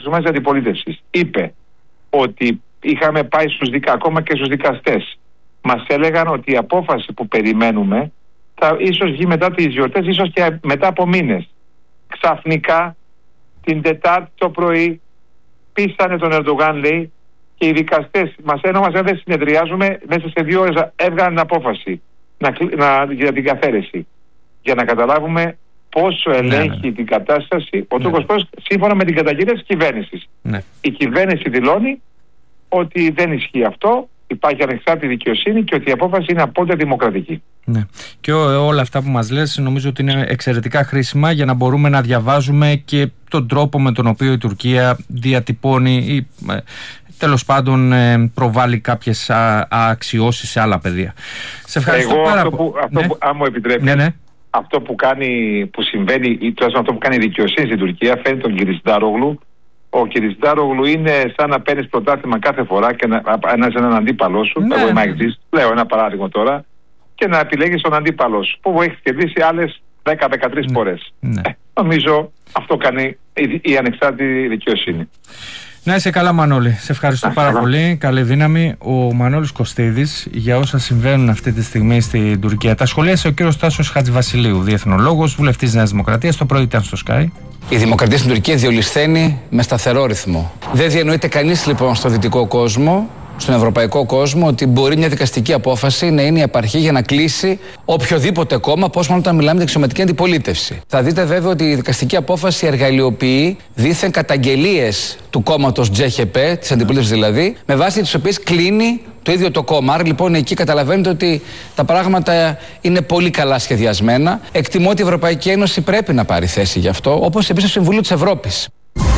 της αντιπολίτευσης είπε ότι είχαμε πάει ακόμα και στους δικαστές. Μας έλεγαν ότι η απόφαση που περιμένουμε θα ίσως βγει μετά τις γιορτές, ίσως και μετά από μήνες. Ξαφνικά την Τετάρτη το πρωί πείσανε τον Ερντογάν, λέει, και οι δικαστές μας δεν συνεδριάζουμε, μέσα σε 2 ώρες έβγαλαν απόφαση για την καθαίρεση. Για να καταλάβουμε πόσο ελέγχει την κατάσταση ο Τούρκος πρόεδρος σύμφωνα με την καταγγελία της κυβέρνησης. Η κυβέρνηση δηλώνει ότι δεν ισχύει αυτό, υπάρχει ανεξάρτητη δικαιοσύνη και ότι η απόφαση είναι απόλυτα δημοκρατική. Και όλα αυτά που μας λες νομίζω ότι είναι εξαιρετικά χρήσιμα για να μπορούμε να διαβάζουμε και τον τρόπο με τον οποίο η Τουρκία διατυπώνει ή τέλος πάντων προβάλλει κάποιες αξιώσεις σε άλλα πεδία. Σε ευχαριστώ πάρα πολύ. Αν μου επιτρέπεις, αυτό που συμβαίνει, ή τουλάχιστον αυτό που κάνει η δικαιοσύνη στην Τουρκία, φαίνεται τον Κιλισντάρογλου. Ο Κιλισντάρογλου είναι σαν να παίρνεις πρωτάθλημα κάθε φορά και να είσαι έναν αντίπαλό σου. Εγώ είμαι αεξής, λέω ένα παράδειγμα τώρα, και να επιλέγεις τον αντίπαλό σου που έχει κερδίσει άλλες 10-13 φορές. Νομίζω αυτό κάνει η ανεξάρτητη δικαιοσύνη. Να είσαι καλά, Μανώλη. Σε ευχαριστώ πάρα πολύ. Καλή δύναμη. Ο Μανώλης Κωστίδης για όσα συμβαίνουν αυτή τη στιγμή στην Τουρκία. Τα σχολίασε ο κύριος Τάσος Χατζηβασιλείου, διεθνολόγος, βουλευτής Νέας Δημοκρατίας. Το πρωί ήταν στο Sky. Η δημοκρατία στην Τουρκία διολυσθένει με σταθερό ρυθμό. Δεν διανοείται κανείς λοιπόν στο δυτικό κόσμο, στον ευρωπαϊκό κόσμο, ότι μπορεί μια δικαστική απόφαση να είναι η απαρχή για να κλείσει οποιοδήποτε κόμμα, πώς μάλλον όταν μιλάμε για αξιωματική αντιπολίτευση. Θα δείτε βέβαια ότι η δικαστική απόφαση εργαλειοποιεί δήθεν καταγγελίες του κόμματος Τζέχεπε, της αντιπολίτευσης δηλαδή, με βάση τις οποίες κλείνει το ίδιο το κόμμα. Άρα λοιπόν εκεί καταλαβαίνετε ότι τα πράγματα είναι πολύ καλά σχεδιασμένα. Εκτιμώ ότι η Ευρωπαϊκή Ένωση πρέπει να πάρει θέση γι' αυτό, όπως επίσης το Συμβούλιο της Ευρώπης.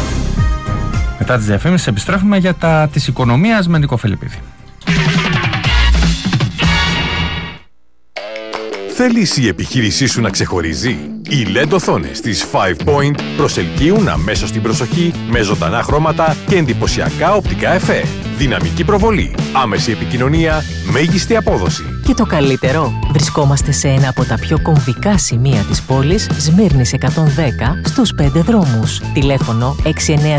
Μετά τις διαφήμισεις επιστρέφουμε για της οικονομίας με Νίκο Φελιππίδη. Θέλεις η επιχείρησή σου να ξεχωρίζει? Οι LED οθόνες της 5 Point προσελκύουν αμέσως την προσοχή με ζωντανά χρώματα και εντυπωσιακά οπτικά εφέ. Δυναμική προβολή, άμεση επικοινωνία, μέγιστη απόδοση. Και το καλύτερο, βρισκόμαστε σε ένα από τα πιο κομβικά σημεία της πόλης, Σμύρνης 110, στους 5 δρόμους. Τηλέφωνο 6936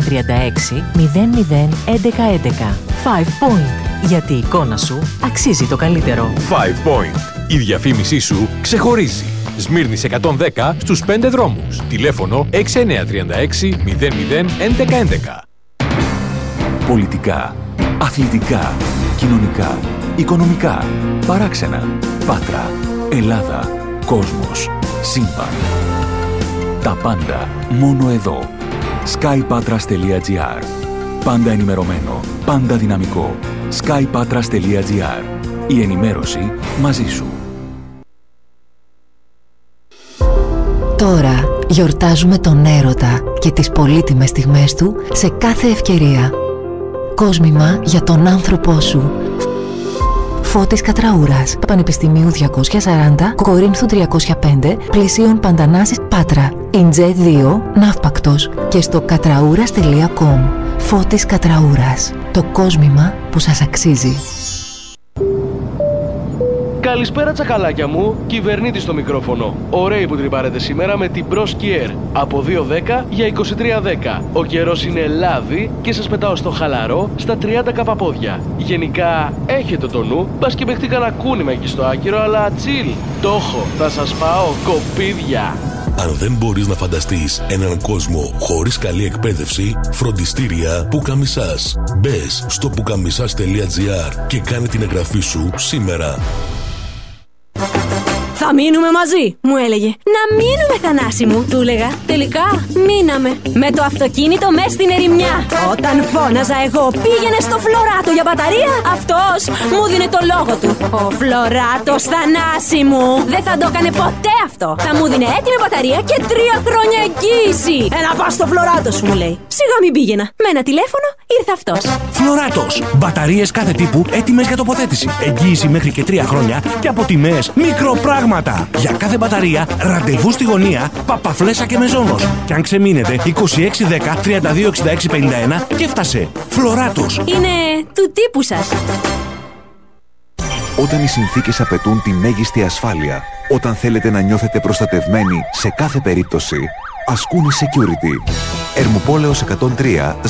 00 1111. 5 Point. Γιατί η εικόνα σου αξίζει το καλύτερο. 5 Point. Η διαφήμισή σου ξεχωρίζει. Σμύρνης 110 στους 5 δρόμους. Τηλέφωνο 6936 00 1111. Πολιτικά, αθλητικά, κοινωνικά, οικονομικά, παράξενα, Πάτρα, Ελλάδα, κόσμος, σύμπαν. Τα πάντα μόνο εδώ. skypatras.gr. Πάντα ενημερωμένο, πάντα δυναμικό. skypatras.gr. Η ενημέρωση μαζί σου. Τώρα γιορτάζουμε τον έρωτα και τις πολύτιμες στιγμές του σε κάθε ευκαιρία. Κόσμημα για τον άνθρωπό σου. Φώτης Κατραούρας, Πανεπιστημίου 240, Κορίνθου 305, πλησίων Παντανάσης, Πάτρα. Ιντζέ 2, Ναύπακτος και στο κατραούρας.com. Φώτης Κατραούρας. Το κόσμημα που σας αξίζει. Καλησπέρα τσακαλάκια μου, κυβερνήτης στο μικρόφωνο. Ωραίοι που τρυπάρετε σήμερα με την Bros Kier. Από 2.10 για 23.10. Ο καιρός είναι λάδι και σας πετάω στο χαλαρό στα 30 καπαπόδια. Γενικά έχετε το νου, μπας και παιχτεί κανένα κούνημα εκεί στο άκυρο, αλλά chill. Το έχω, θα σας πάω κοπίδια. Αν δεν μπορείς να φανταστείς έναν κόσμο χωρίς καλή εκπαίδευση, φροντιστήρια Πουκαμισάς. Μπες στο pukamisas.gr και κάνε την εγγραφή σου σήμερα. Θα μείνουμε μαζί, μου έλεγε. Να μείνουμε, Θανάση μου, του έλεγα. Τελικά μείναμε. Με το αυτοκίνητο μες στην ερημιά. Όταν φώναζα εγώ πήγαινε στο Φλωράτο για μπαταρία, αυτός μου δίνε το λόγο του. Ο Φλωράτος, Θανάση μου, δεν θα το έκανε ποτέ αυτό. Θα μου δίνε έτοιμη μπαταρία και 3 χρόνια εγγύηση. Έλα πας στο Φλωράτο σου, μου λέει. Σιγά μην πήγαινα. Με ένα τηλέφωνο ήρθε αυτός. Φλωράτος. Μπαταρίες κάθε τύπου έτοιμες για τοποθέτηση. Εγγύηση μέχρι και 3 χρόνια και από τιμές μικροπράγματα. Για κάθε μπαταρία, ραντεβού στη γωνία, Παπαφλέσσα και Μεζόνος. Και αν ξεμείνετε, 2610 326651 και έφτασε. Φλωράτος. Είναι του τύπου σας. Όταν οι συνθήκες απαιτούν τη μέγιστη ασφάλεια, όταν θέλετε να νιώθετε προστατευμένοι σε κάθε περίπτωση, Ασκούνη Security. Ερμοπόλεως 103